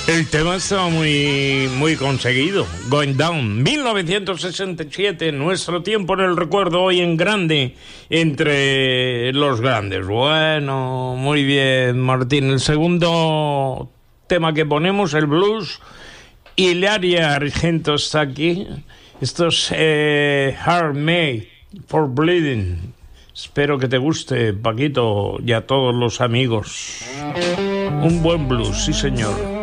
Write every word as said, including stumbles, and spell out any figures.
El tema estaba muy, muy conseguido. Going Down, mil novecientos sesenta y siete, nuestro tiempo en el recuerdo, hoy en grande, entre los grandes. Bueno, muy bien, Martín. El segundo tema que ponemos, el blues, Hilaria Argento está aquí. Esto es eh, Heart Made for Bleeding. Espero que te guste, Paquito, y a todos los amigos. Un buen blues, sí señor.